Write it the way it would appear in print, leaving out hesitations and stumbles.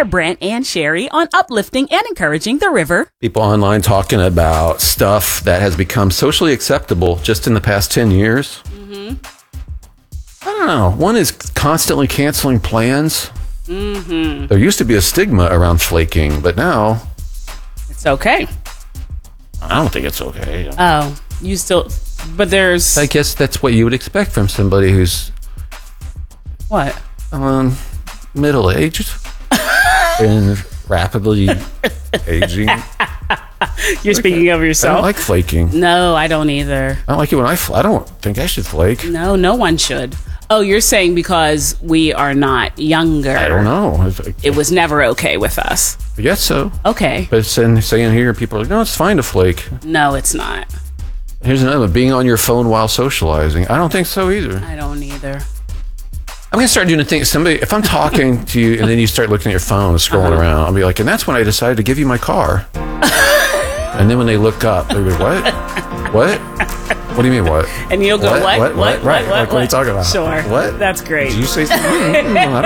are Brent and Sherry on uplifting and encouraging the river. People online talking about stuff that has become socially acceptable just in the past 10 years. I don't know. One is constantly canceling plans. There used to be a stigma around flaking, but now It's okay. I don't think it's okay. Oh, you still... But there's... I guess that's what you would expect from somebody who's What? middle-aged and rapidly aging. You're speaking of I yourself? don't like flaking. No, I don't either. I don't like it when I don't think I should flake. No, no one should. Oh, you're saying because we are not younger. I don't know. It was never okay with us. I guess so. Okay. But saying here, people are like, no, it's fine to flake. No, it's not. Here's another one, being on your phone while socializing. I don't think so either. I don't either. I'm going to start doing a thing. If I'm talking to you and then you start looking at your phone, scrolling around, I'll be like, and that's when I decided to give you my car. And then when they look up, they'll be what? What? What do you mean, what? And you'll go, what? Right. Like, what are you talking about? Sure. What? That's great. Did you say something? I don't